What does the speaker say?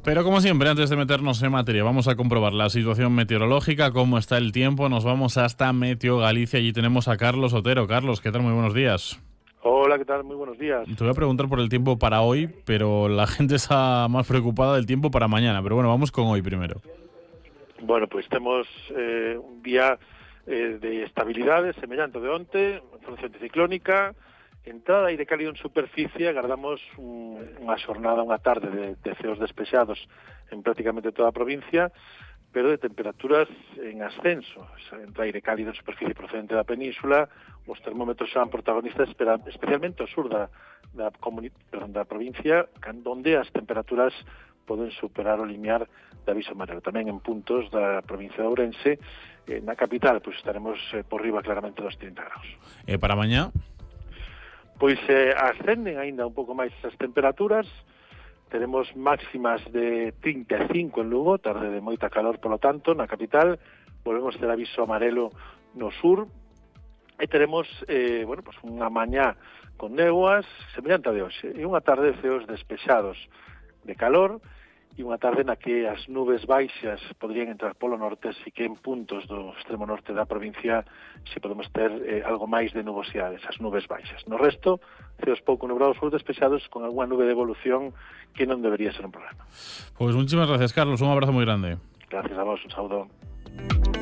Pero como siempre, antes de meternos en materia, vamos a comprobar la situación meteorológica, cómo está el tiempo. Nos vamos hasta Meteo Galicia. Allí tenemos a Carlos Otero. Carlos, ¿qué tal? Muy buenos días. Hola, ¿qué tal? Muy buenos días. Te voy a preguntar por el tiempo para hoy, pero la gente está más preocupada del tiempo para mañana. Pero bueno, vamos con hoy primero. Bueno, pues temos un día de estabilidade semellante de onte, formación anticiclónica, entrada aire cálido en superficie, agardamos unha xornada, unha tarde de ceos despexados en prácticamente toda a provincia, pero de temperaturas en ascenso. Entra aire cálido en superficie procedente da península, os termómetros serán protagonistas, especialmente ao sur da provincia, onde as temperaturas poden superar o limiar de aviso amarelo. Tamén en puntos da provincia de Ourense, na capital, pois estaremos por riba claramente dos 30 graus. Para mañá? Pois ascenden aínda un pouco máis as temperaturas, teremos máximas de 35 en Lugo, tarde de moita calor, polo tanto, na capital, volvemos ter aviso amarelo no sur, e teremos, pues unha mañá con néboas, semellante a de hoxe, e unha tarde de ceos despexados de calor, e unha tarde na que as nubes baixas podrían entrar polo norte, así que en puntos do extremo norte da provincia se podemos ter algo máis de nubosidades, as nubes baixas. No resto, ceos pouco nubrados ou despexados con algunha nube de evolución que non debería ser un problema. Pues muchísimas gracias, Carlos. Un abrazo muy grande. Gracias a vos, un saúdo.